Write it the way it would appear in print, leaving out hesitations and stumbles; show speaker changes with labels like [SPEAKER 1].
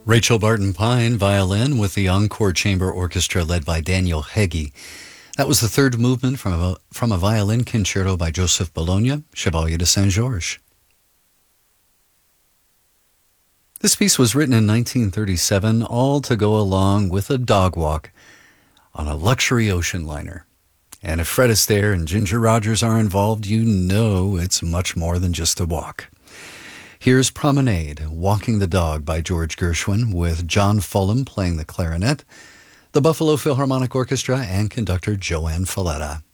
[SPEAKER 1] Rachel Barton Pine, violin with the Encore Chamber Orchestra led by Daniel Heggie. That was the third movement from a violin concerto by Joseph Bologna, Chevalier de Saint-Georges. This piece was written in 1937, all to go along with a dog walk on a luxury ocean liner. And if Fred Astaire and Ginger Rogers are involved, you know it's much more than just a walk. Here's Promenade, Walking the Dog by George Gershwin, with John Fulham playing the clarinet, the Buffalo Philharmonic Orchestra, and conductor Joanne Falletta.